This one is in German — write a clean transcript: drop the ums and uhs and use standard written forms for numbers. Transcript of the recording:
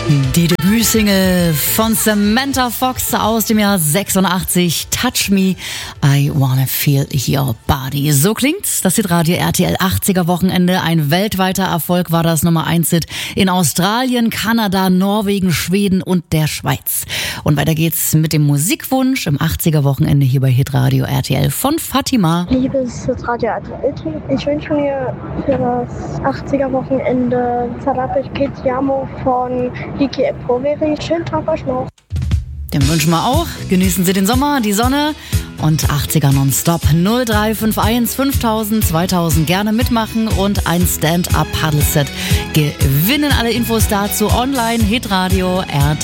Die Debütsingle von Samantha Fox aus dem Jahr 86, Touch Me, I Wanna Feel Your Body. So klingt's, das Hitradio RTL 80er Wochenende. Ein weltweiter Erfolg war das Nummer 1-Hit in Australien, Kanada, Norwegen, Schweden und der Schweiz. Und weiter geht's mit dem Musikwunsch im 80er Wochenende hier bei Hitradio RTL von Fatima. Liebes Hitradio RTL-Team, ich wünsche mir für das 80er Wochenende Salapis Che Ti Amo von Vicky e Poveri. Schönen Tag euch noch. Den wünschen wir auch. Genießen Sie den Sommer, die Sonne und 80er nonstop. 0351 5000 2000 gerne mitmachen und ein Stand-Up-Paddle-Set gewinnen. Alle Infos dazu online hitradio RTL.